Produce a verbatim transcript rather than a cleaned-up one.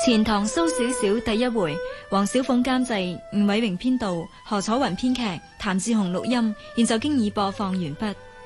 錢塘蘇小小第一回，黃小鳳監製，吳偉榮編導，何楚雲編劇，譚志雄錄音，現就經已播放完畢。